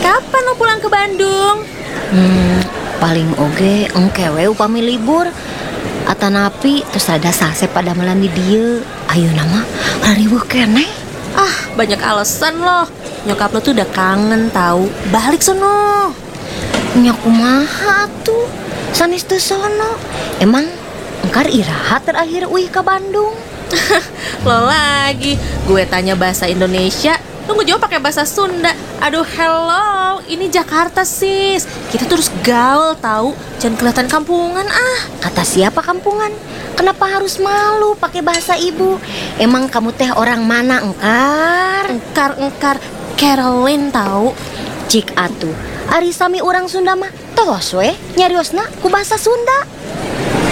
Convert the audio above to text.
Kapan lo pulang ke Bandung? Paling oge engkewe upami libur. Atanapi terus ada sase pada malam di dia. Ayo nama rariweuh keneh. Banyak alasan loh. Nyokap lo tuh udah kangen tahu. Balik sono. Nya kumaha tuh? Sanes teu sono. Emang engkar iraha terakhir uih ke Bandung? Lo lagi. Gue tanya bahasa Indonesia, lo ngejawab pakai bahasa Sunda. Aduh, hello. Ini Jakarta, sis. Kita terus gaul tahu. Jangan kelihatan kampungan Kata siapa kampungan? Kenapa harus malu pakai bahasa ibu? Emang kamu teh orang mana engkar? Engkar Caroline tahu. Cik atuh, ari sami urang Sunda mah tos we nyariosna ku bahasa Sunda.